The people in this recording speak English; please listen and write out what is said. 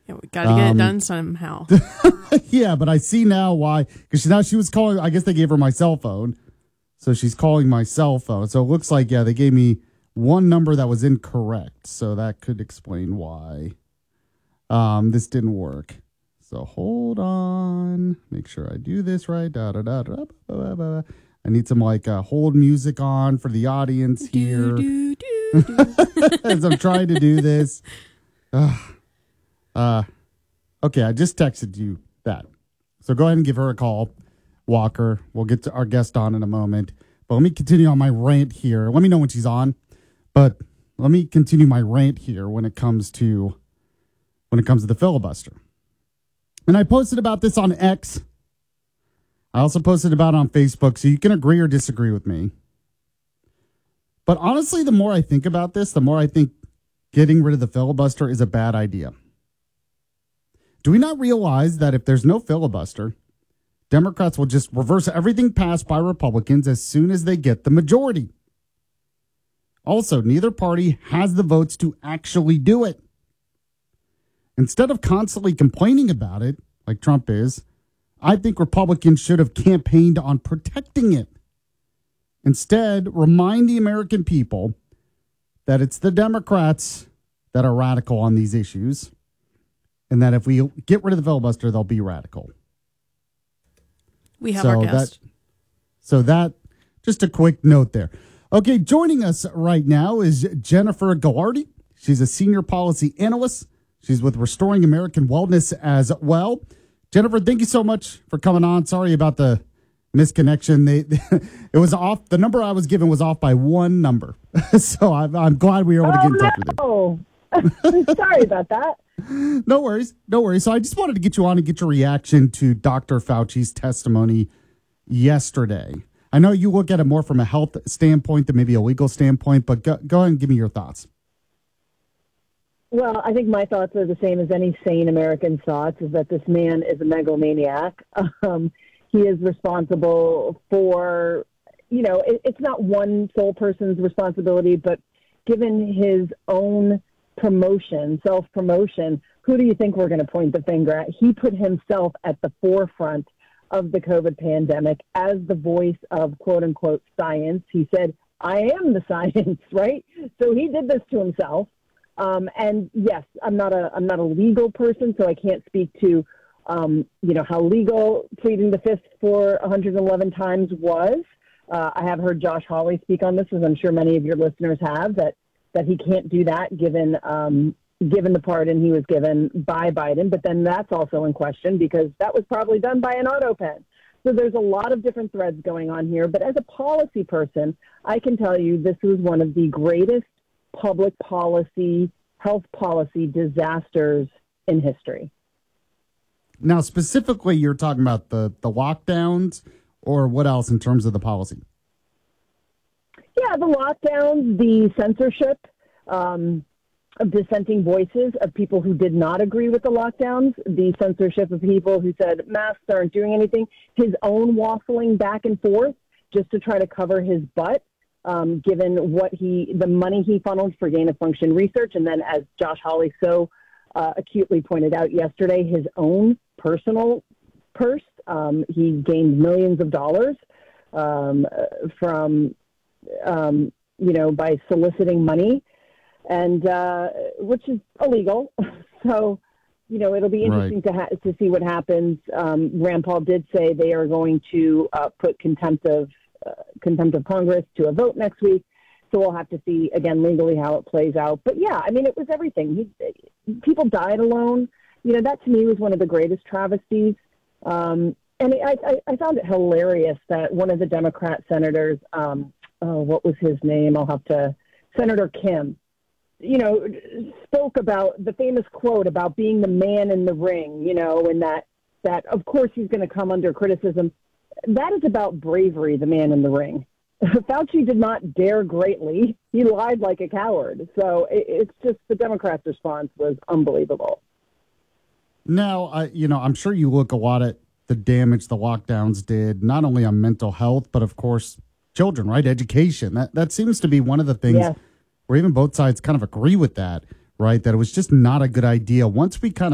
Yeah, we got to get it done somehow. Yeah, but I see now why. Because now she was calling. I guess they gave her my cell phone. So she's calling my cell phone. So it looks like, yeah, they gave me one number that was incorrect. So that could explain why this didn't work. So hold on. Make sure I do this right. I need some hold music on for the audience here as I'm trying to do this. Okay, I just texted you that. So go ahead and give her a call, Walker. We'll get to our guest on in a moment. But let me continue on my rant here. Let me know when she's on. But let me continue my rant here when it comes to the filibuster. And I posted about this on X. I also posted about it on Facebook, so you can agree or disagree with me. But honestly, the more I think about this, the more I think getting rid of the filibuster is a bad idea. Do we not realize that if there's no filibuster, Democrats will just reverse everything passed by Republicans as soon as they get the majority? Also, neither party has the votes to actually do it. Instead of constantly complaining about it, like Trump is, I think Republicans should have campaigned on protecting it. Instead, remind the American people that it's the Democrats that are radical on these issues, and that if we get rid of the filibuster, they'll be radical. We have our guest. That, just a quick note there. Okay, joining us right now is Jennifer Gallardi. She's a senior policy analyst. She's with Restoring American Wellness as well. Jennifer, thank you so much for coming on. Sorry about the misconnection. It was off. The number I was given was off by one number. So I'm glad we were able to get in touch with you. Sorry about that. No worries. So I just wanted to get you on and get your reaction to Dr. Fauci's testimony yesterday. I know you look at it more from a health standpoint than maybe a legal standpoint, but go ahead and give me your thoughts. Well, I think my thoughts are the same as any sane American's thoughts, is that this man is a megalomaniac. He is responsible for, it's not one sole person's responsibility, but given his own self-promotion, who do you think we're going to point the finger at? He put himself at the forefront of the COVID pandemic as the voice of quote-unquote science. He said, I am the science, right? So he did this to himself. And yes, I'm not a legal person, so I can't speak to, how legal pleading the fifth for 111 times was. I have heard Josh Hawley speak on this, as I'm sure many of your listeners have, that he can't do that given the pardon he was given by Biden. But then that's also in question because that was probably done by an auto pen. So there's a lot of different threads going on here. But as a policy person, I can tell you this was one of the greatest public policy, health policy disasters in history. Now, specifically, you're talking about the lockdowns or what else in terms of the policy? Yeah, the lockdowns, the censorship of dissenting voices of people who did not agree with the lockdowns, the censorship of people who said masks aren't doing anything, his own waffling back and forth just to try to cover his butt. Given the money he funneled for gain of function research. And then as Josh Hawley so acutely pointed out yesterday, his own personal purse, he gained millions of dollars from, by soliciting money, and which is illegal. So, it'll be interesting to see what happens. Rand Paul did say they are going to put contempt of Congress to a vote next week. So we'll have to see, again, legally how it plays out. But yeah, I mean, it was everything. People died alone. That to me was one of the greatest travesties. And I found it hilarious that one of the Democrat senators, what was his name? Senator Kim, spoke about the famous quote about being the man in the ring, and that of course he's going to come under criticism. That is about bravery, the man in the ring. Fauci did not dare greatly. He lied like a coward. So it's just the Democrats' response was unbelievable. Now, I'm sure you look a lot at the damage the lockdowns did, not only on mental health, but of course, children, right? Education. That seems to be one of the things where even both sides kind of agree with that, right? That it was just not a good idea. Once we kind of